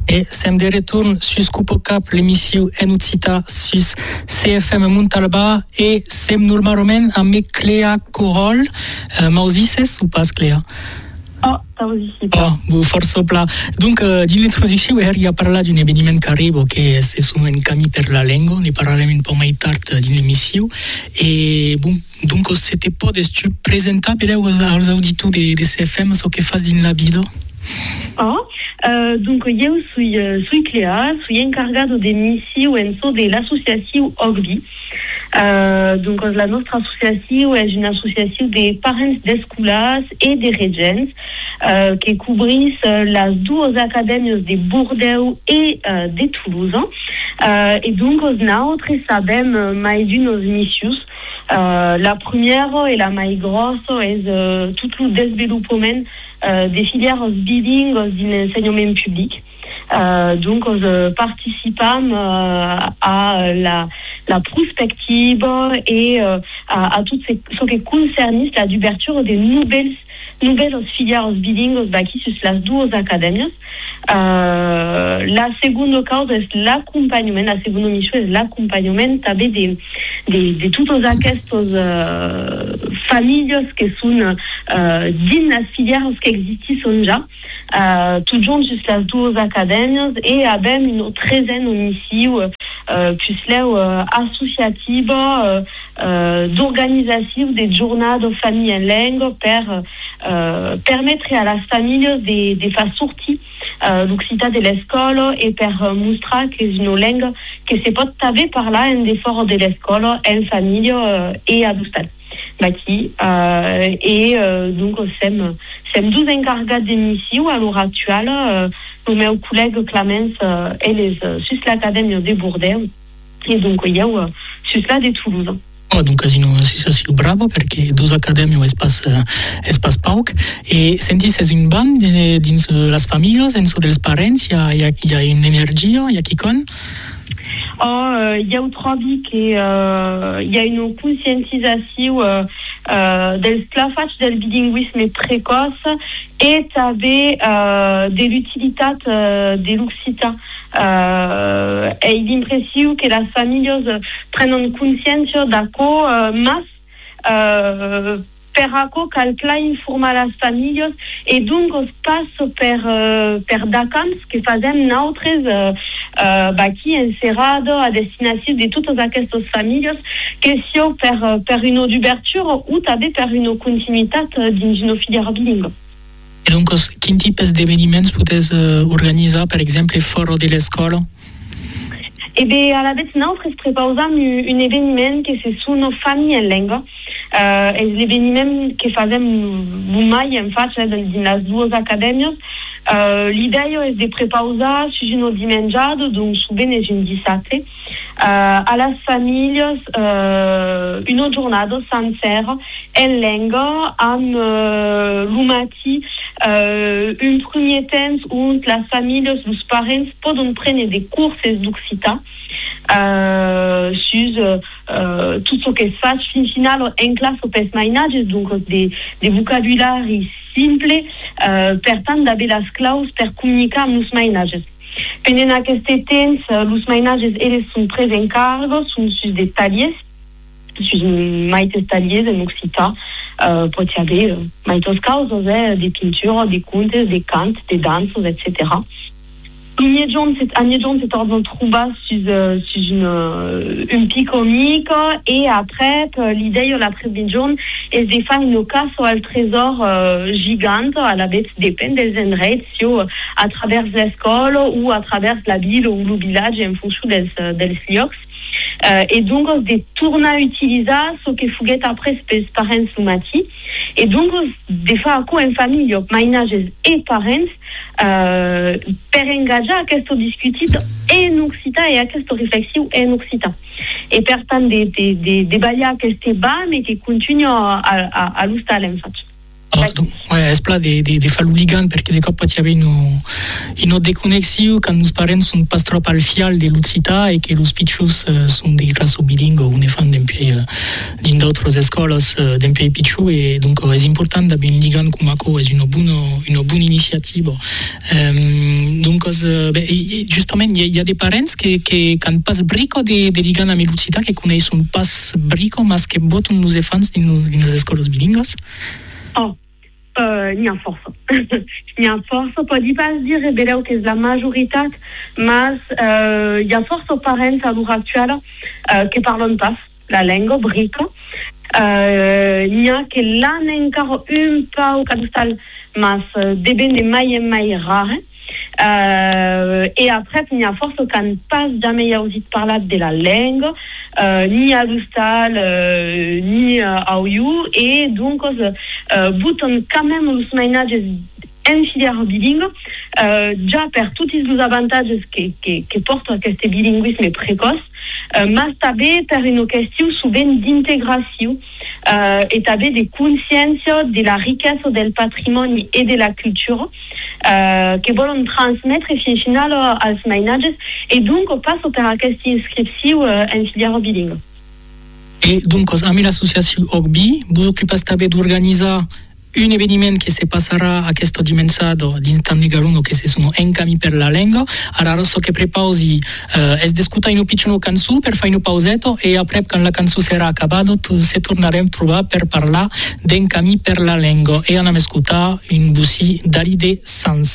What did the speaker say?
Et sem de retourne sus Cupocap l'émission en Ucita sus CFM Montalba et sem normalement a me Cléa Corol. Mausises ou pas Cléa? Oh, t'as aussi pas. Oh, force plat. Donc, din l'introduction, il y a parlé d'un événement qui arrive, che c'est sur un cammino per la lingua, ne parleremo un po' mai tard din l'émission. Et bon, donc, c'était pas de tu présentabile aos auditeurs de CFM ce que faz din la vida? Donc eu sui Cléa, sui encargado de missio enso de l'associació OGBI. Donc la nostra associació és una associació de parents d'escolas e de regents que cobrís les dues acadèmies de Bordeaux e de Toulouse. Et donc nosaltres sabem mai d'unes missions. La première et la mai grossa és tot el desenvolupament des filières bilingues de l'enseignement public. Donc, participam à la prospective et à tout ce qui concerne la d'ouverture des nouvelles filières bilingues qui sur les deux académies. La seconde cause est l'accompagnement, la seconde mission est l'accompagnement de toutes aquestes familles qui sont dans les filières qui existent déjà, tout junts sur les deux académies et avec une treizaine ici associative d'organisation des journées de famille en langue pour permettre à la famille de faire sortir l'Occità de l'école et pour montrer que c'est une langue que se peut taver par là en effort de l'école en famille et à l'hôpital. Donc sem 12 encarregats d'émission à l'heure actuelle, le meu collègue Clémence elle est sur l'académie de Bordeaux et donc il y a sur la de Toulouse. Donc és una associació brava perquè dos acadèmies és pas pauc i sentis és un banc dins les famílies, dins dels parents hi ha una energia, hi ha quicon? Hi ha trobi que hi ha una conscientizació dels clafats del bilingüisme precoç i també de l'utilitat de l'occità. Et l'impression que les familles prennent conscience d'aquò mas per aquò calclar informar les familles et donc es passe per d'acamps que fazem nosaltres qui encerrado a destinació de totes aquestes famílies que sia per una d'obertura o també per una continuïtat dins una filière bilingue. Et donc, quin tipus d'esdeveniments podes organitzar, per exemple, fora de l'escola? Eh bien, à la bête, nosaltres prepausam un événement que se sona Famille en Langue. És l'événement que fazem mai en faig dins les dues acadèmies. L'idea és de prepausar sus un dimenjado, donc sovint és un dissabte, a les famílies una jornada sencera en langue amb l'matí un primer temps on les famílies, els parents poden prendre des curses d'occità sus tot ce que es fa fins final en classe o pels mainatges, donc de vocabulari simple per tant d'haver les claus per comunicar amb els mainatges. Pendent aquest temps, els mainatges elles són tres encargos, són sus de tallers, sus maites tallers en occità, pot hi haver maites causes, de pintura, de contes, de cants, de danses, etc. Anjedjon s'est ordonné trobar sus un pic comique et après l'idée de la prévision est de faire une casse au trésor gigante à la bête dépend des endroits à travers l'école ou à travers la ville ou le village en fonction des lieux. Et donc de tourner à utiliser ce que foguet après les parents le matin et donc de faire quoi en famille mainatges et parents per engager aquesta discutit en occità et aquesta réflexion en occità et per tant de ballar aquest bam et que continue à l'hostal en fait. Es pla de faluligan perché de cop ci avem ino deconexiu quand nos parents sunt pas trop al fial de lucita e che los piccius sunt de classo bilingo une fan d'empie din d'autres escolas d'empie picciu e donc es important da ben ligan cum aco es una buona iniziativa donc justament il y a des parents que quand pas brico de ligan a lucita che coneis un pas brico mas che botun nos fans din les escolas bilingos. N'hi ha força. N'hi ha força, pot pas dire beleu que és la majoritat, mas hi ha força parents a l'hora actual que parlen pas la llengua brica. N'hi ha que l'han encara un pau cadastal, mas deben de mai rare. Et après n'hi ha força quand pas jamais ausit parlat de la llengua, ni a l'hostal, ni a Oiu, et donc button quand même los mainatges en filière bilingue, già per tutti els avantatges que porta aquest bilinguisme precoç, mas també per una qüestió sovint d'integració et també de consciència de la riquesa del patrimoni i de la cultura que volen transmetre fins final als mainatges i donc passo per aquesta inscripció en filière bilingue. Et donc, amb l'associació OCBI, vous occupez també d'organitzar un événement que se passera aquest diumenge d'instant de Garuno que se sono en camí per la llengua. Ara so che prepausi es d'escutar una piccola cançó per fare una pausetto e après quand la cançó sarà acabada se tornarem a trobar per parlar d'en camí per la llengua e anem a escutar un bussi d'Hallyday Sans.